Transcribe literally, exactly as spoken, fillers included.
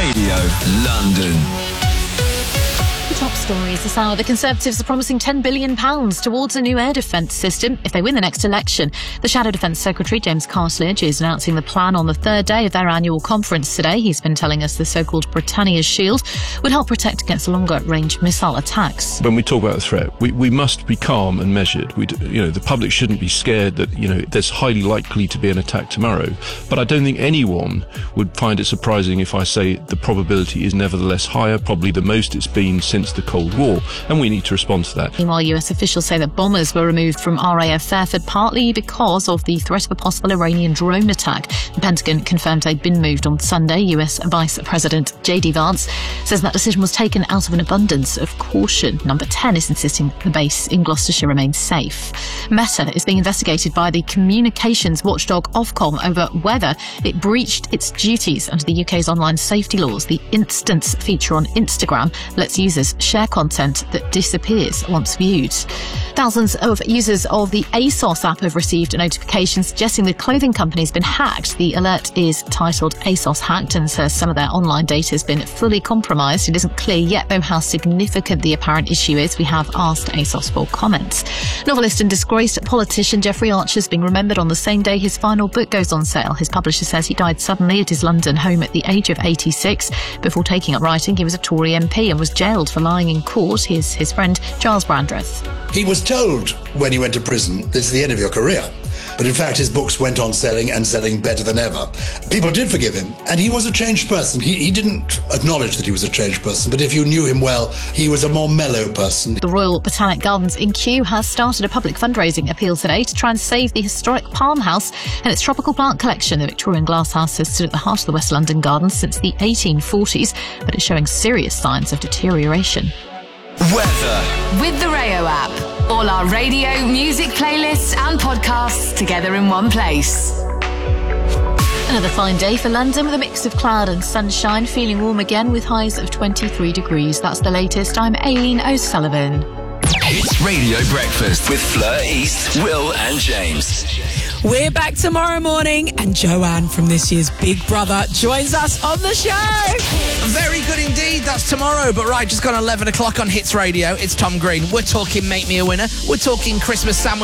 Radio London. Top stories this hour. The Conservatives are promising ten billion pounds towards a new air defence system if they win the next election. The Shadow Defence Secretary, James Cartledge, is announcing the plan on the third day of their annual conference today. He's been telling us the so-called Britannia Shield would help protect against longer-range missile attacks. When we talk about the threat, we, we must be calm and measured. We, you know, the public shouldn't be scared that, you know, there's highly likely to be an attack tomorrow. But I don't think anyone would find it surprising if I say the probability is nevertheless higher, probably the most it's been since the Cold War, and we need to respond to that. Meanwhile, U S officials say that bombers were removed from R A F Fairford partly because of the threat of a possible Iranian drone attack. The Pentagon confirmed they'd been moved on Sunday. U S Vice President J D Vance says that decision was taken out of an abundance of caution. Number ten is insisting the base in Gloucestershire remains safe. Meta is being investigated by the communications watchdog Ofcom over whether it breached its duties under the U K's online safety laws. The Instance feature on Instagram lets users share content that disappears once viewed. Thousands of users of the ASOS app have received a notification suggesting the clothing company has been hacked. The alert is titled ASOS Hacked and says some of their online data has been fully compromised. It isn't clear yet, though, how significant the apparent issue is. We have asked ASOS for comments. Novelist and disgraced politician Jeffrey Archer is being remembered on the same day his final book goes on sale. His publisher says he died suddenly at his London home at the age of eighty-six. Before taking up writing, he was a Tory M P and was jailed for lying in court. Here's his friend Giles Brandreth. He was told when he went to prison, this is the end of your career. But in fact, his books went on selling and selling better than ever. People did forgive him, and he was a changed person. He, he didn't acknowledge that he was a changed person, but if you knew him well, he was a more mellow person. The Royal Botanic Gardens in Kew has started a public fundraising appeal today to try and save the historic Palm House and its tropical plant collection. The Victorian glasshouse has stood at the heart of the West London Gardens since the eighteen forties, but it's showing serious signs of deterioration. Weather. With the Rayo app. All our radio, music playlists and podcasts together in one place. Another fine day for London with a mix of cloud and sunshine, feeling warm again with highs of twenty-three degrees. That's the latest. I'm Aileen O'Sullivan. Hits Radio Breakfast with Fleur East, Will and James. We're back tomorrow morning and Joanne from this year's Big Brother joins us on the show. Very good indeed. That's tomorrow. But right, just gone eleven o'clock on Hits Radio. It's Tom Green. We're talking Make Me a Winner. We're talking Christmas sandwich.